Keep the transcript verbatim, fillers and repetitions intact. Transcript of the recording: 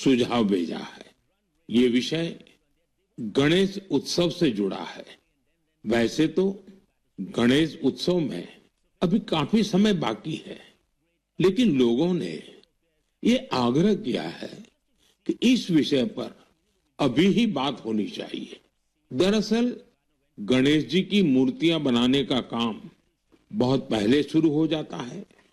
सुझाव भेजा है। ये विषय गणेश उत्सव से जुड़ा है। वैसे तो गणेश उत्सव में अभी काफी समय बाकी है, लेकिन लोगों ने ये आग्रह किया है कि इस विषय पर अभी ही बात होनी चाहिए। दरअसल गणेश जी की मूर्तियां बनाने का काम बहुत पहले शुरू हो जाता है।